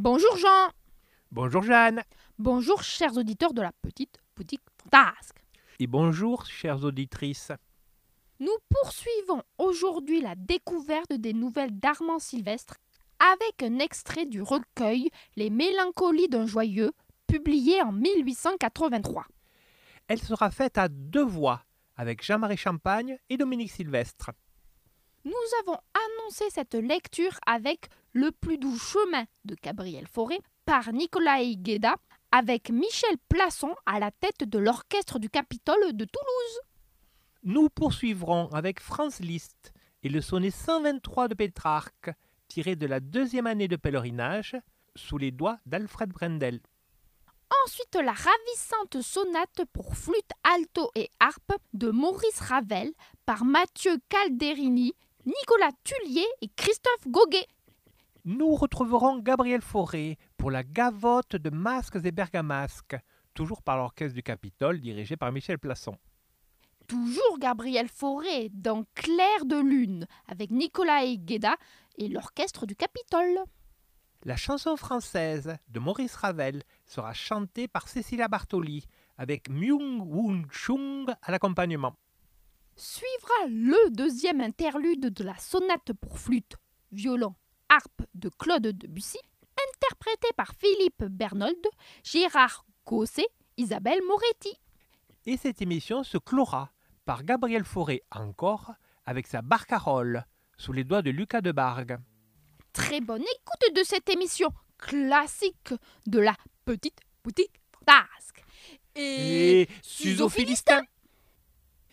Bonjour Jean. Bonjour Jeanne. Bonjour chers auditeurs de la petite boutique fantasque. Et bonjour chères auditrices. Nous poursuivons aujourd'hui la découverte des nouvelles d'Armand Sylvestre avec un extrait du recueil Les Mélancolies d'un joyeux, publié en 1883. Elle sera faite à deux voix, avec Jean-Marie Champagne et Dominique Sylvestre. Nous avons annoncé cette lecture avec Le plus doux chemin de Gabriel Fauré par Nicolae Guéda, avec Michel Plasson à la tête de l'orchestre du Capitole de Toulouse. Nous poursuivrons avec Franz Liszt et le sonnet 123 de Pétrarque, tiré de la deuxième année de pèlerinage, sous les doigts d'Alfred Brendel. Ensuite, la ravissante sonate pour flûte, alto et harpe de Maurice Ravel par Mathieu Calderini, Nicolas Tullier et Christophe Goguet. Nous retrouverons Gabriel Fauré pour la gavotte de masques et bergamasques, toujours par l'orchestre du Capitole dirigé par Michel Plasson. Toujours Gabriel Fauré dans Clair de lune avec Nicolae Guéda et l'orchestre du Capitole. La chanson française de Maurice Ravel sera chantée par Cécilia Bartoli avec Myung Woon Chung à l'accompagnement. Suivra le deuxième interlude de la sonate pour flûte, violon, harpe de Claude Debussy, interprété par Philippe Bernold, Gérard Gosset, Isabelle Moretti. Et cette émission se clora par Gabriel Fauré encore avec sa barcarolle sous les doigts de Lucas Debargue. Très bonne écoute de cette émission classique de la petite boutique fantasque. Et Suzo Philistin.